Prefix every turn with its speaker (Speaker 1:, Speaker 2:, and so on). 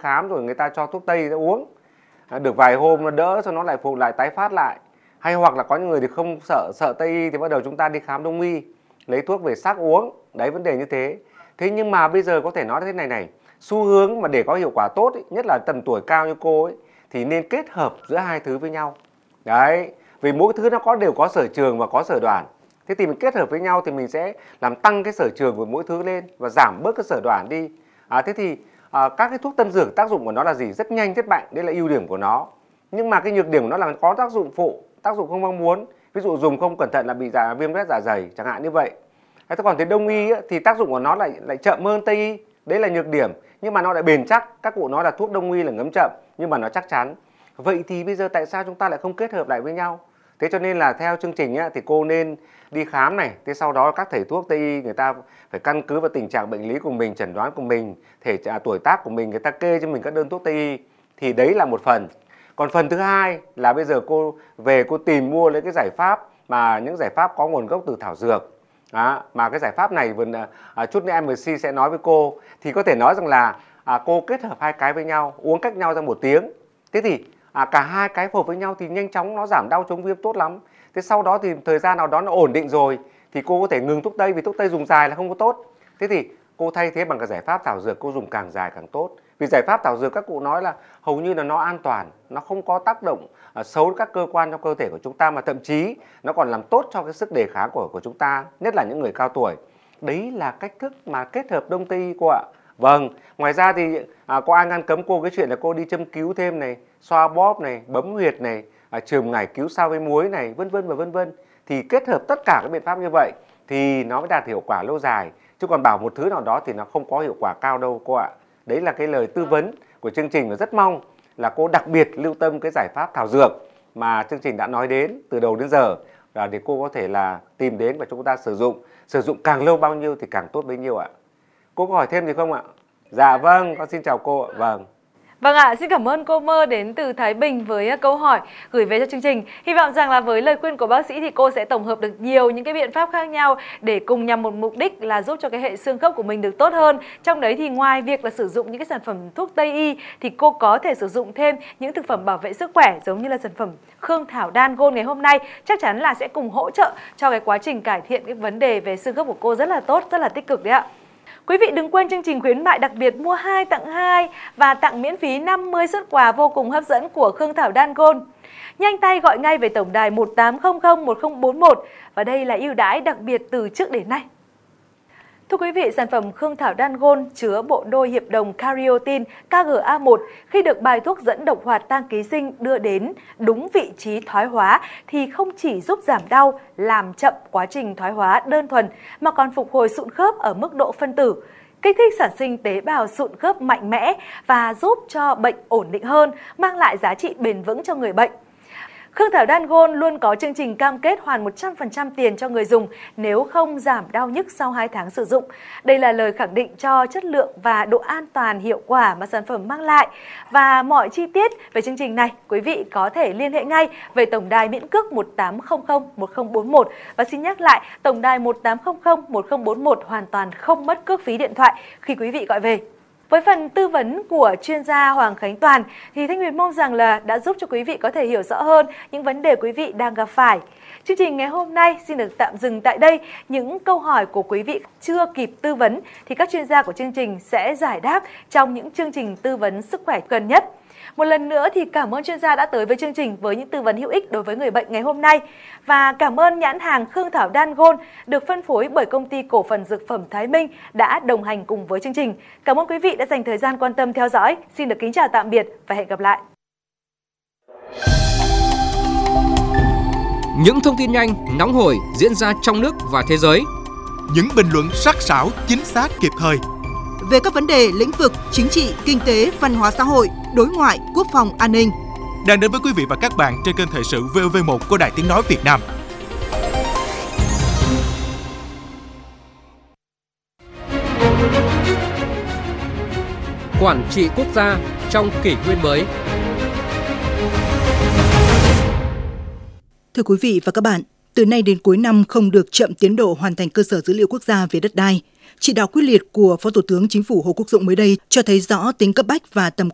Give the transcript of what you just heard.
Speaker 1: khám rồi người ta cho thuốc tây ra uống, được vài hôm nó đỡ cho nó lại phục lại tái phát lại. Hay hoặc là có những người thì không sợ tây y thì bắt đầu chúng ta đi khám đông y, lấy thuốc về sắc uống. Đấy, vấn đề như thế. Thế nhưng mà bây giờ có thể nói thế này, xu hướng mà để có hiệu quả tốt ấy, nhất là tầm tuổi cao như cô ấy, thì nên kết hợp giữa hai thứ với nhau. Đấy, vì mỗi thứ nó đều có sở trường và có sở đoản. Thế thì mình kết hợp với nhau thì mình sẽ làm tăng cái sở trường của mỗi thứ lên và giảm bớt cái sở đoản đi. Thế thì các cái thuốc tân dược tác dụng của nó là gì? Rất nhanh rất mạnh, đây là ưu điểm của nó. Nhưng mà cái nhược điểm của nó là có tác dụng phụ, tác dụng không mong muốn. Ví dụ dùng không cẩn thận là bị viêm loét dạ dày chẳng hạn như vậy. Thế còn tới đông y thì tác dụng của nó lại chậm hơn tây y. Đấy là nhược điểm, nhưng mà nó lại bền chắc. Các cụ nói là thuốc đông y là ngấm chậm, nhưng mà nó chắc chắn. Vậy thì bây giờ tại sao chúng ta lại không kết hợp lại với nhau? Thế cho nên là theo chương trình thì cô nên đi khám này. Thế sau đó các thầy thuốc tây y người ta phải căn cứ vào tình trạng bệnh lý của mình, chẩn đoán của mình, tuổi tác của mình, người ta kê cho mình các đơn thuốc tây y. Thì đấy là một phần. Còn phần thứ hai là bây giờ cô về cô tìm mua lấy cái giải pháp, mà những giải pháp có nguồn gốc từ thảo dược. Mà cái giải pháp này chút nữa MC sẽ nói với cô. Thì có thể nói rằng là cô kết hợp hai cái với nhau, uống cách nhau ra 1 tiếng. Thế thì cả hai cái phù hợp với nhau thì nhanh chóng nó giảm đau chống viêm tốt lắm. Thế sau đó thì thời gian nào đó nó ổn định rồi thì cô có thể ngừng thuốc tây, vì thuốc tây dùng dài là không có tốt. Thế thì cô thay thế bằng cái giải pháp thảo dược, cô dùng càng dài càng tốt. Vì giải pháp thảo dược các cụ nói là hầu như là nó an toàn, nó không có tác động xấu đến các cơ quan trong cơ thể của chúng ta, mà thậm chí nó còn làm tốt cho cái sức đề kháng của chúng ta, nhất là những người cao tuổi. Đấy là cách thức mà kết hợp đông tây y cô ạ. Vâng, ngoài ra thì có ai ngăn cấm cô cái chuyện là cô đi châm cứu thêm này, xoa bóp này, bấm huyệt này, chườm ngải cứu sao với muối này, vân vân và vân vân. Thì kết hợp tất cả các biện pháp như vậy thì nó mới đạt hiệu quả lâu dài. Chứ còn bảo một thứ nào đó thì nó không có hiệu quả cao đâu cô ạ. Đấy là cái lời tư vấn của chương trình, và rất mong là cô đặc biệt lưu tâm cái giải pháp thảo dược mà chương trình đã nói đến từ đầu đến giờ, để cô có thể là tìm đến và chúng ta sử dụng càng lâu bao nhiêu thì càng tốt bấy nhiêu ạ. Cô có hỏi thêm gì không ạ? Dạ vâng, con xin chào cô ạ. Vâng.
Speaker 2: Vâng ạ, xin cảm ơn cô Mơ đến từ Thái Bình với câu hỏi gửi về cho chương trình. Hy vọng rằng là với lời khuyên của bác sĩ thì cô sẽ tổng hợp được nhiều những cái biện pháp khác nhau để cùng nhằm một mục đích là giúp cho cái hệ xương khớp của mình được tốt hơn. Trong đấy thì ngoài việc là sử dụng những cái sản phẩm thuốc Tây y thì cô có thể sử dụng thêm những thực phẩm bảo vệ sức khỏe giống như là sản phẩm Khương Thảo Đan Gold ngày hôm nay, chắc chắn là sẽ cùng hỗ trợ cho cái quá trình cải thiện cái vấn đề về xương khớp của cô rất là tốt, rất là tích cực đấy ạ. Quý vị đừng quên chương trình khuyến mại đặc biệt mua 2 tặng 2 và tặng miễn phí 50 suất quà vô cùng hấp dẫn của Khương Thảo Đan Gold. Nhanh tay gọi ngay về tổng đài 1800 1041 và đây là ưu đãi đặc biệt từ trước đến nay. Thưa quý vị, sản phẩm Khương Thảo Đan Gold chứa bộ đôi hiệp đồng Cariotin KGA1 khi được bài thuốc dẫn độc hoạt tăng ký sinh đưa đến đúng vị trí thoái hóa thì không chỉ giúp giảm đau, làm chậm quá trình thoái hóa đơn thuần mà còn phục hồi sụn khớp ở mức độ phân tử, kích thích sản sinh tế bào sụn khớp mạnh mẽ và giúp cho bệnh ổn định hơn, mang lại giá trị bền vững cho người bệnh. Khương Thảo Đan Gold luôn có chương trình cam kết hoàn 100% tiền cho người dùng nếu không giảm đau nhức sau 2 tháng sử dụng. Đây là lời khẳng định cho chất lượng và độ an toàn hiệu quả mà sản phẩm mang lại. Và mọi chi tiết về chương trình này, quý vị có thể liên hệ ngay về tổng đài miễn cước 1800 1041. Và xin nhắc lại, tổng đài 1800 1041 hoàn toàn không mất cước phí điện thoại khi quý vị gọi về. Với phần tư vấn của chuyên gia Hoàng Khánh Toàn thì Thanh Huyền mong rằng là đã giúp cho quý vị có thể hiểu rõ hơn những vấn đề quý vị đang gặp phải. Chương trình ngày hôm nay xin được tạm dừng tại đây. Những câu hỏi của quý vị chưa kịp tư vấn thì các chuyên gia của chương trình sẽ giải đáp trong những chương trình tư vấn sức khỏe gần nhất. Một lần nữa thì cảm ơn chuyên gia đã tới với chương trình với những tư vấn hữu ích đối với người bệnh ngày hôm nay. Và cảm ơn nhãn hàng Khương Thảo Đan Gold được phân phối bởi công ty cổ phần dược phẩm Thái Minh đã đồng hành cùng với chương trình. Cảm ơn quý vị đã dành thời gian quan tâm theo dõi. Xin được kính chào tạm biệt và hẹn gặp lại.
Speaker 3: Những thông tin nhanh, nóng hổi diễn ra trong nước và thế giới.
Speaker 4: Những bình luận sắc sảo, chính xác, kịp thời
Speaker 5: về các vấn đề lĩnh vực chính trị, kinh tế, văn hóa xã hội, đối ngoại, quốc phòng, an ninh
Speaker 4: đang đến với quý vị và các bạn trên kênh Thời sự VOV1 của Đài Tiếng nói Việt Nam.
Speaker 3: Quản trị quốc gia trong kỷ nguyên mới.
Speaker 5: Thưa quý vị và các bạn, từ nay đến cuối năm không được chậm tiến độ hoàn thành cơ sở dữ liệu quốc gia về đất đai. Chỉ đạo quyết liệt của Phó Thủ tướng Chính phủ Hồ Quốc Dũng mới đây cho thấy rõ tính cấp bách và tầm